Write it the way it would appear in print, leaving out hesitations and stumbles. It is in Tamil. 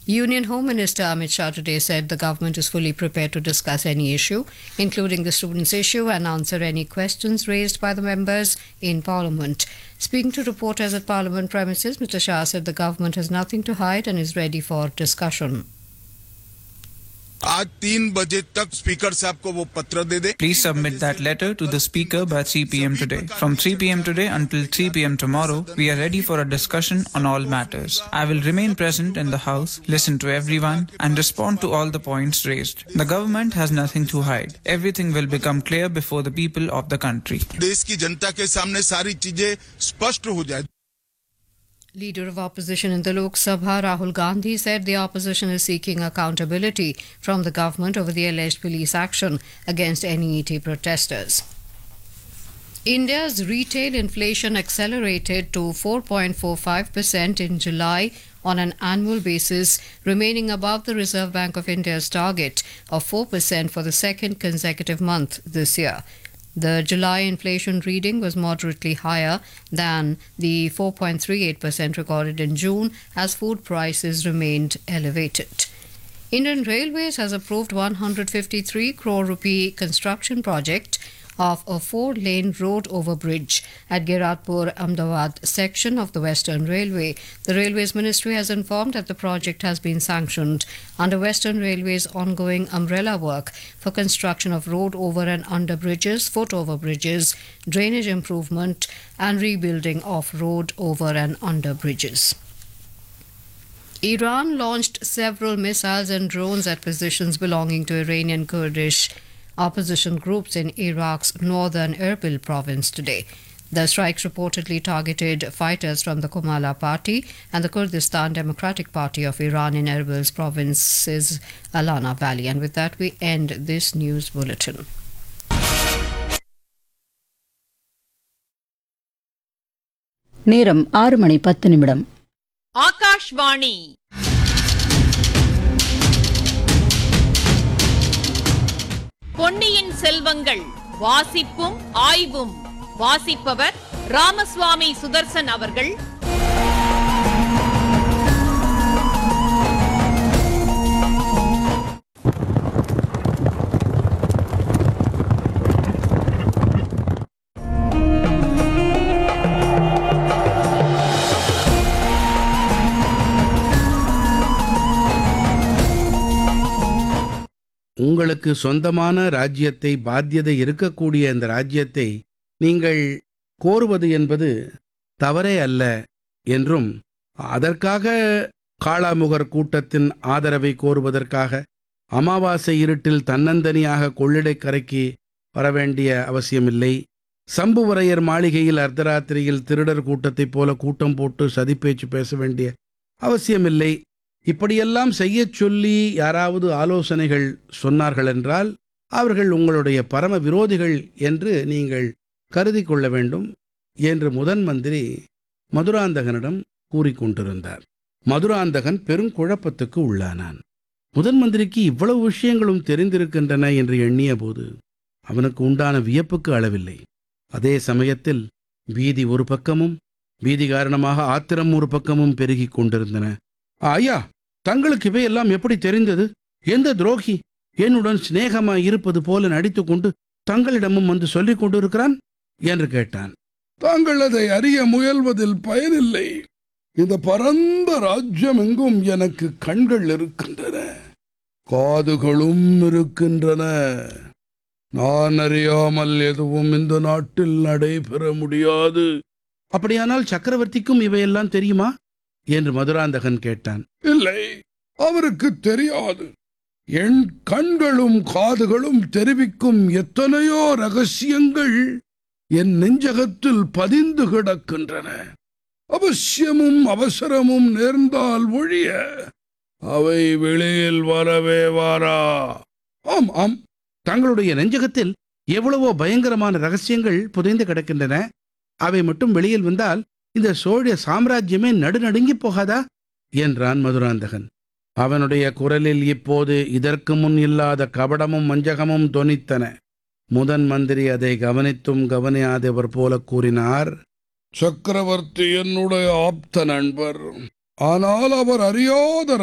Union Home Minister Amit Shah today said the government is fully prepared to discuss any issue, including the students' issue, and answer any questions raised by the members in Parliament. Speaking to reporters at Parliament premises, Mr. Shah said the government has nothing to hide and is ready for discussion. आज 3 बजे तक स्पीकर साहब को वो पत्र दे दे. Please submit that letter to the speaker by 3 p.m. today. From 3 p.m. today until 3 p.m. tomorrow, we are ready for a discussion on all matters. I will remain present in the House, listen to everyone, and respond to all the points raised. The government has nothing to hide. Everything will become clear before the people of the country. देश की जनता के सामने सारी चीजें स्पष्ट हो जाए. Leader of opposition in the Lok Sabha, Rahul Gandhi, said the opposition is seeking accountability from the government over the alleged police action against NET protesters. India's retail inflation accelerated to 4.45% in July on an annual basis, remaining above the Reserve Bank of India's target of 4% for the second consecutive month this year. The July inflation reading was moderately higher than the 4.38% recorded in June as food prices remained elevated. Indian Railways has approved 153 crore rupee construction project of a 4-lane road overbridge at Giratpur Ahmedabad section of the Western Railway. The Railways Ministry has informed that the project has been sanctioned under Western Railway's ongoing umbrella work for construction of road over and under bridges, foot over bridges, drainage improvement and rebuilding of road over and under bridges. Iran launched several missiles and drones at positions belonging to Iranian Kurdish opposition groups in Iraq's northern Erbil province today. The strikes reportedly targeted fighters from the Komala Party and the Kurdistan Democratic Party of Iran in Erbil's province's Alana Valley. And with that, we end this news bulletin. நேரம் 6:10. ஆகாஷ்வாணி பொன்னியின் செல்வங்கள் வாசிப்பும் ஆய்வும். வாசிப்பவர் ராமசுவாமி சுதர்சன் அவர்கள். உங்களுக்கு சொந்தமான ராஜ்யத்தை, பாத்தியதை இருக்கக்கூடிய இந்த ராஜ்யத்தை நீங்கள் கோருவது என்பது தவறே அல்ல என்றும், அதற்காக காளாமுகர் கூட்டத்தின் ஆதரவை கோருவதற்காக அமாவாசை இருட்டில் தன்னந்தனியாக கொள்ளிடக்கரைக்கு வரவேண்டிய அவசியமில்லை. சம்புவரையர் மாளிகையில் அர்த்தராத்திரியில் திருடர் கூட்டத்தைப் போல கூட்டம் போட்டு சதிப்பேச்சு பேச வேண்டிய அவசியமில்லை. இப்படியெல்லாம் செய்யச் சொல்லி யாராவது ஆலோசனைகள் சொன்னார்கள் என்றால் அவர்கள் உங்களுடைய பரம விரோதிகள் என்று நீங்கள் கருதி கொள்ள வேண்டும் என்று முதன் மந்திரி மதுராந்தகனிடம் கூறிக்கொண்டிருந்தார். மதுராந்தகன் பெருங்குழப்பத்துக்கு உள்ளானான். முதன் மந்திரிக்கு இவ்வளவு விஷயங்களும் தெரிந்திருக்கின்றன என்று எண்ணிய போது அவனுக்கு உண்டான வியப்புக்கு அளவில்லை. அதே சமயத்தில் பீதி ஒரு பக்கமும், பீதி காரணமாக ஆத்திரம் ஒரு பக்கமும் பெருகிக் கொண்டிருந்தன. ஐயா, தங்களுக்கு இவையெல்லாம் எப்படி தெரிந்தது? எந்த துரோகி என்னுடன் சிநேகமாய் இருப்பது போல நடித்துக்கொண்டு தங்களிடமும் வந்து சொல்லிக் கொண்டிருக்கிறான் என்று கேட்டான். தாங்கள் அதை அறிய முயல்வதில் பயனில்லை. இந்த பரந்த ராஜ்யம் எங்கும் எனக்கு கண்கள் இருக்கின்றன, காதுகளும் இருக்கின்றன. நான் அறியாமல் எதுவும் இந்த நாட்டில் நடைபெற முடியாது. அப்படியானால் சக்கரவர்த்திக்கும் இவையெல்லாம் தெரியுமா என்று மதுராந்தகன் கேட்டான். இல்லை, அவருக்கு தெரியாது. என் கண்களும் காதுகளும் தெரிவிக்கும் எத்தனையோ ரகசியங்கள் என் நெஞ்சகத்தில் பதிந்து கிடக்கின்றன. அவசியமும் அவசரமும் நேர்ந்தால் ஒழிய அவை வெளியில் வரவே வாரா. ஆம் ஆம், தங்களுடைய நெஞ்சகத்தில் எவ்வளவோ பயங்கரமான ரகசியங்கள் புதைந்து கிடக்கின்றன. அவை மட்டும் வெளியில் வந்தால் இந்த சோழ சாம்ராஜ்யமே நடுநடுங்கி போகாதா என்றான் மதுராந்தகன். அவனுடைய குரலில் இப்போது இதற்கு முன் இல்லாத கபடமும் வஞ்சகமும் தொனித்தன. முதன் மந்திரி அதை கவனித்தும் கவனியாதவர் போல கூறினார். சக்கரவர்த்தி என்னுடைய ஆப்த நண்பர். ஆனால் அவர் அறியாத